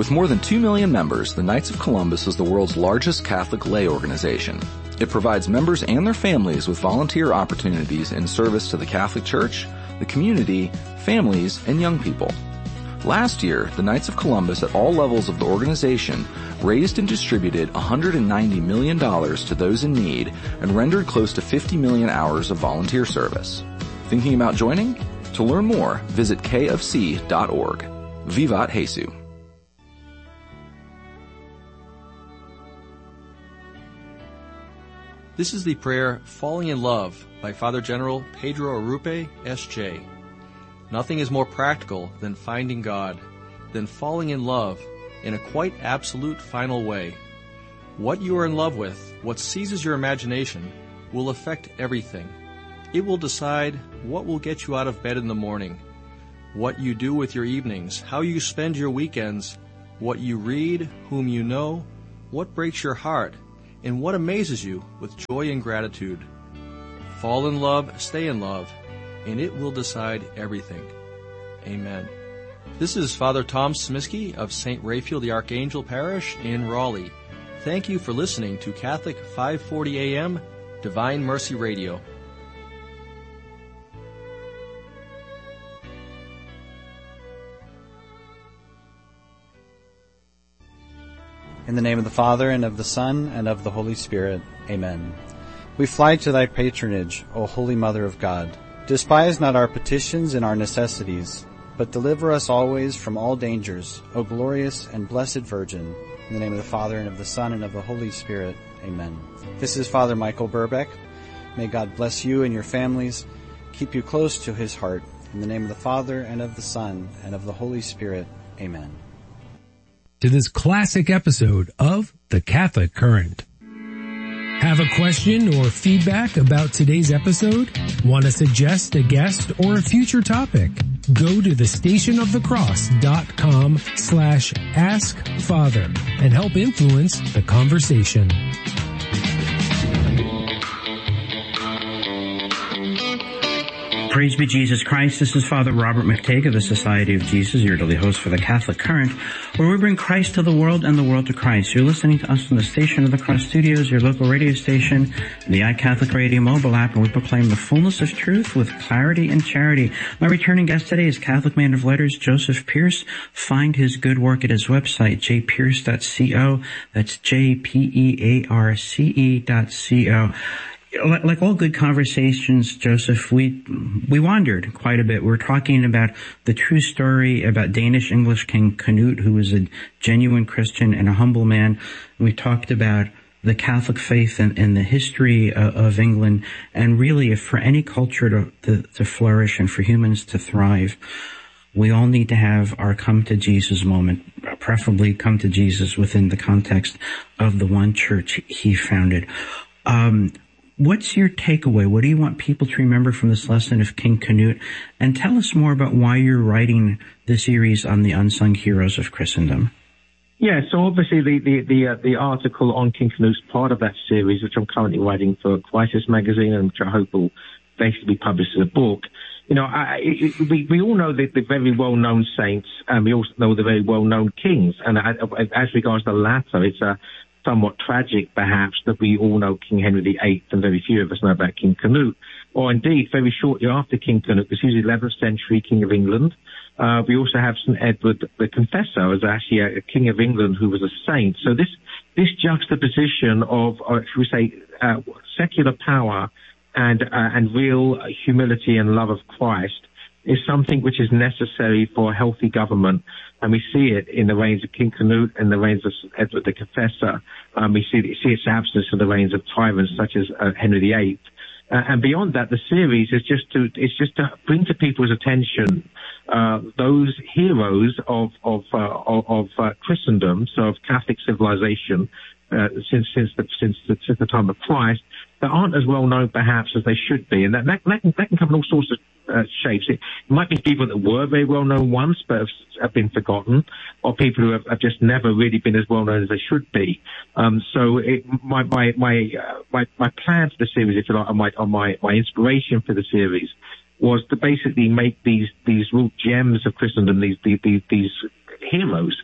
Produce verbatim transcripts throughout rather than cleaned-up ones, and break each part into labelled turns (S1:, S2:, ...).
S1: With more than two million members, the Knights of Columbus is the world's largest Catholic lay organization. It provides members and their families with volunteer opportunities in service to the Catholic Church, the community, families, and young people. Last year, the Knights of Columbus at all levels of the organization raised and distributed one hundred ninety million dollars to those in need and rendered close to fifty million hours of volunteer service. Thinking about joining? To learn more, visit k f c dot org. Vivat Jesus.
S2: This is the prayer Falling in Love by Father General Pedro Arrupe, S J Nothing is more practical than finding God, than falling in love in a quite absolute final way. What you are in love with, what seizes your imagination, will affect everything. It will decide what will get you out of bed in the morning, what you do with your evenings, how you spend your weekends, what you read, whom you know, what breaks your heart, and what amazes you with joy and gratitude. Fall in love, stay in love, and it will decide everything. Amen. This is Father Tom Smiskey of Saint Raphael the Archangel Parish in Raleigh. Thank you for listening to Catholic five forty A M Divine Mercy Radio.
S3: In the name of the Father, and of the Son, and of the Holy Spirit. Amen. We fly to thy patronage, O Holy Mother of God. Despise not our petitions and our necessities, but deliver us always from all dangers, O glorious and blessed Virgin. In the name of the Father, and of the Son, and of the Holy Spirit. Amen. This is Father Michael Burbeck. May God bless you and your families, keep you close to his heart. In the name of the Father, and of the Son, and of the Holy Spirit. Amen.
S4: To this classic episode of The Catholic Current. Have a question or feedback about today's episode? Want to suggest a guest or a future topic? Go to the stationofthecross.com slash ask father and help influence the conversation.
S5: Praise be Jesus Christ. This is Father Robert McTague of the Society of Jesus, your daily host for the Catholic Current, where we bring Christ to the world and the world to Christ. You're listening to us from the Station of the Cross Studios, your local radio station, and the iCatholic Radio mobile app, and we proclaim the fullness of truth with clarity and charity. My returning guest today is Catholic man of letters Joseph Pearce. Find his good work at his website, j pearce dot co. That's J P E A R C E dot co. Like all good conversations, Joseph, we we wandered quite a bit. We were talking about the true story about Danish English King Canute, who was a genuine Christian and a humble man. We talked about the Catholic faith and, and the history of, of England, and really, if for any culture to, to, to flourish and for humans to thrive, we all need to have our come to Jesus moment, preferably come to Jesus within the context of the one church he founded. Um, What's your takeaway? What do you want people to remember from this lesson of King Canute? And tell us more about why you're writing the series on the unsung heroes of Christendom.
S6: Yeah, so obviously the the the, uh, the article on King Canute's part of that series, which I'm currently writing for Crisis Magazine, and which I hope will basically be published as a book. You know, I, it, we we all know the, the very well-known saints, and we also know the very well-known kings. And as regards the latter, it's a somewhat tragic, perhaps, that we all know King Henry the Eighth and very few of us know about King Canute. Or indeed, very shortly after King Canute, because he was the eleventh century King of England, uh, we also have Saint Edward the Confessor as actually a, a King of England who was a saint. So this this juxtaposition of, or should we say, uh, secular power and uh, and real humility and love of Christ is something which is necessary for a healthy government. And we see it in the reigns of King Canute and the reigns of Edward the Confessor. Um, we see, see its absence in the reigns of tyrants such as uh, Henry the Eighth. Uh, and beyond that, the series is just to, it's just to bring to people's attention, uh, those heroes of, of, uh, of, of uh, Christendom, so of Catholic civilization, uh, since, since the, since the, since the time of Christ, that aren't as well known perhaps as they should be. And that, that, that, can, that can come in all sorts of uh, shapes. It might be people that were very well known once but have, have been forgotten, or people who have, have just never really been as well known as they should be. Um, so it, my, my, my, uh, my, my plan for the series, if you like, or my, or my, my inspiration for the series was to basically make these, these real gems of Christendom, these, these, these heroes, Uh,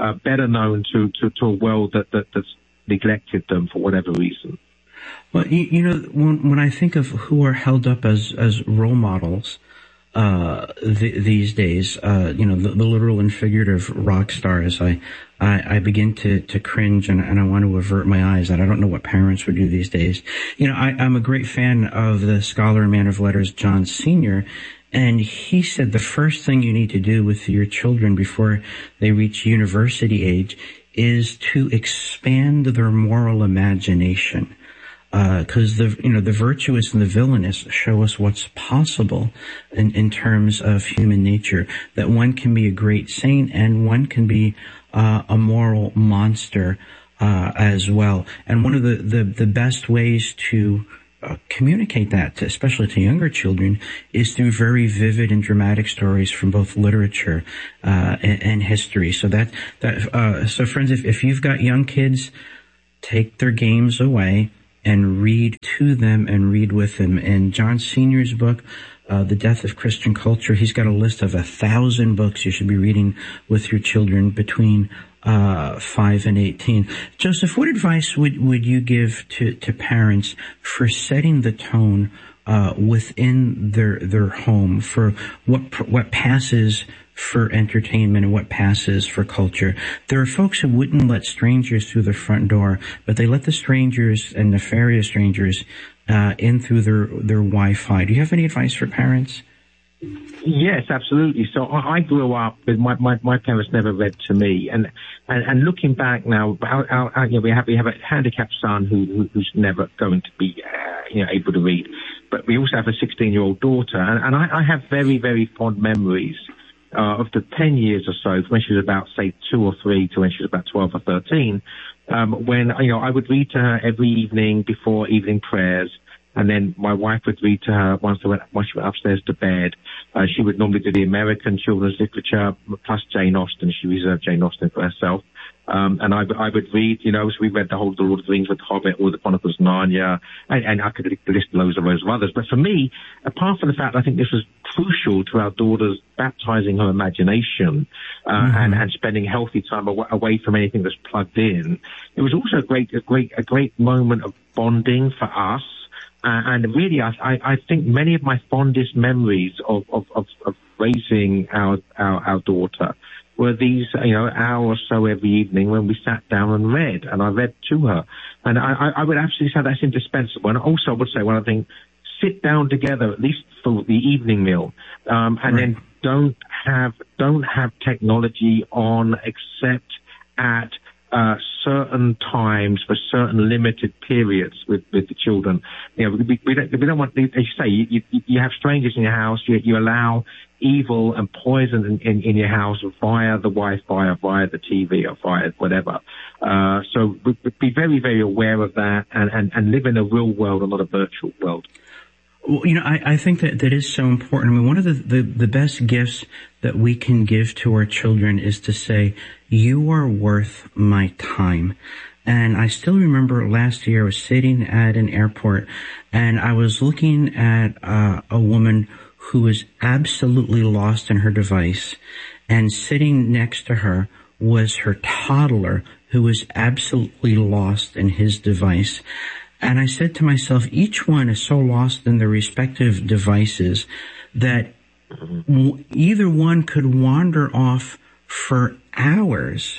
S6: uh, better known to, to, to a world that, that, that's neglected them for whatever reason.
S5: Well, you, you know, when, when I think of who are held up as, as role models, uh, th- these days, uh, you know, the, the literal and figurative rock stars, I, I, I begin to, to cringe and, and I want to avert my eyes, and I don't know what parents would do these days. You know, I, I'm a great fan of the scholar and man of letters, John Senior, and he said the first thing you need to do with your children before they reach university age is to expand their moral imagination. Because uh, the, you know, the virtuous and the villainous show us what's possible in, in terms of human nature, that one can be a great saint and one can be uh, a moral monster uh, as well. And one of the, the, the best ways to uh, communicate that, to, especially to younger children, is through very vivid and dramatic stories from both literature uh, and, and history. So that, that uh, so friends, if, if you've got young kids, take their games away and read to them and read with them. In John Senior's book, uh, The Death of Christian Culture, he's got a list of a thousand books you should be reading with your children between uh five and eighteen. Joseph, what advice would, would you give to, to parents for setting the tone uh within their their home for what what passes for entertainment and what passes for culture? There are folks who wouldn't let strangers through their front door, but they let the strangers and nefarious strangers uh in through their their Wi-Fi. Do you have any advice for parents?
S6: Yes, absolutely. So I, I grew up with my, my my parents never read to me, and and, and looking back now, our, our, our, you know, we have we have a handicapped son who, who who's never going to be uh, you know able to read, but we also have a sixteen year old daughter, and, and I, I have very very fond memories Uh, of the ten years or so, from when she was about, say, two or three to when she was about twelve or thirteen, um, when, you know, I would read to her every evening before evening prayers, and then my wife would read to her once, they went, once she went upstairs to bed. Uh, she would normally do the American children's literature plus Jane Austen. She reserved Jane Austen for herself. Um, and I, I would read, you know, so we read the whole The Lord of the Rings with Hobbit, or the Chronicles of Narnia, and, and I could list loads and loads of others. But for me, apart from the fact I think this was crucial to our daughters baptizing her imagination, uh, mm-hmm. and, and spending healthy time away, away from anything that's plugged in, it was also a great, a great, a great moment of bonding for us. Uh, and really, I, I think many of my fondest memories of, of, of, of raising our, our, our daughter were these, you know, hour or so every evening when we sat down and read, and I read to her. And I, I would absolutely say that's indispensable. And also I would say one other thing, sit down together, at least for the evening meal, um, and right. then don't have, don't have technology on except at Uh, certain times for certain limited periods with, with the children. You know, we, we don't, we don't want, as you say, you, you, you have strangers in your house, you, you allow evil and poison in, in, in your house via the Wi-Fi or via the T V or via whatever. Uh, so be very, very aware of that, and, and, and live in a real world and not a virtual world.
S5: Well, you know, I, I think that that is so important. I mean, one of the, the, the best gifts that we can give to our children is to say, you are worth my time. And I still remember last year I was sitting at an airport and I was looking at uh, a woman who was absolutely lost in her device, and sitting next to her was her toddler who was absolutely lost in his device. And I said to myself, each one is so lost in their respective devices that w- either one could wander off for hours,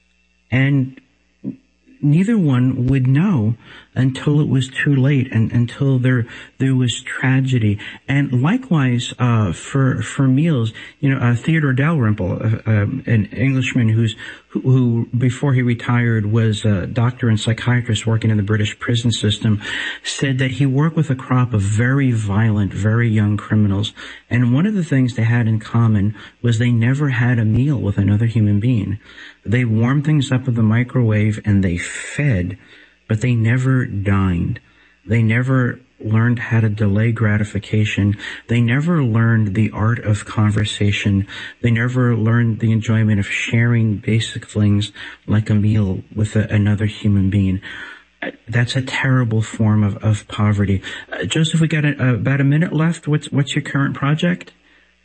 S5: and neither one would know until it was too late, and until there there was tragedy. And likewise, uh for for meals, you know, uh, Theodore Dalrymple, uh, um, an Englishman who's who, who before he retired was a doctor and psychiatrist working in the British prison system, said that he worked with a crop of very violent, very young criminals, and one of the things they had in common was they never had a meal with another human being. They warmed things up with the microwave and they fed, but they never dined. They never learned how to delay gratification. They never learned the art of conversation. They never learned the enjoyment of sharing basic things like a meal with a, another human being. That's a terrible form of, of poverty. Uh, Joseph, we got a, uh, about a minute left. What's, what's your current project?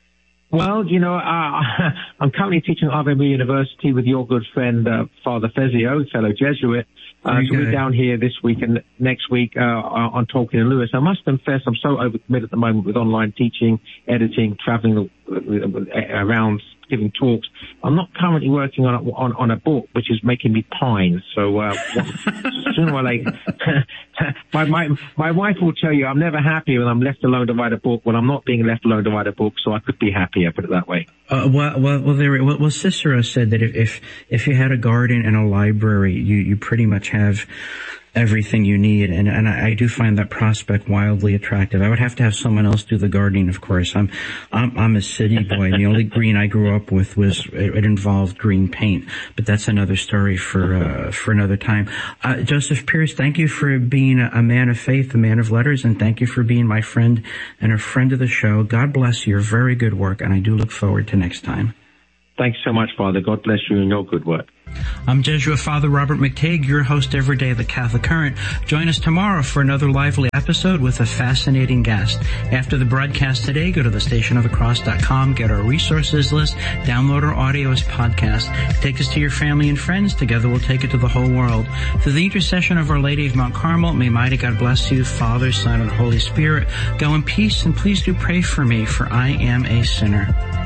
S6: Well, you know, uh, I'm currently teaching at Ave Maria University with your good friend, uh, Father Fezio, fellow Jesuit. Uh, so we're down here this week and next week uh, on Tolkien and Lewis. I must confess I'm so overcommitted at the moment with online teaching, editing, traveling around, giving talks. I'm not currently working on a, on, on a book, which is making me pine. So uh, sooner or later, my, my my wife will tell you I'm never happy when I'm left alone to write a book. When I'm not being left alone to write a book, so I could be happier. Put it that way.
S5: Uh, well, well, well, there, well, well, Cicero said that if, if if you had a garden and a library, you you pretty much have everything you need, and and I, I do find that prospect wildly attractive. I would have to have someone else do the gardening, of course. I'm I'm, I'm a city boy, and the only green I grew up with was it, it involved green paint. But that's another story for uh, for another time. Uh, Joseph Pearce, thank you for being a, a man of faith, a man of letters, and thank you for being my friend and a friend of the show. God bless your very good work, and I do look forward to next time.
S6: Thanks so much, Father. God bless you and your good work.
S5: I'm Jesuit Father Robert McTague, your host every day of the Catholic Current. Join us tomorrow for another lively episode with a fascinating guest. After the broadcast today, go to the station of the cross dot com, get our resources list, download our audio as podcast. Take us to your family and friends. Together we'll take it to the whole world. Through the intercession of Our Lady of Mount Carmel, may mighty God bless you, Father, Son, and Holy Spirit. Go in peace, and please do pray for me, for I am a sinner.